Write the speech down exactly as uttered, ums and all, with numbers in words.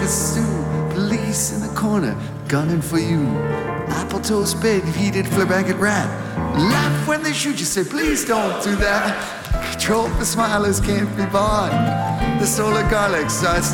stew. Police in the corner, gunning for you. Apple toast bed, heated flip blanket rat. Laugh when they shoot you, say please don't do that. Control for smilers can't be bought. The solar garlic starts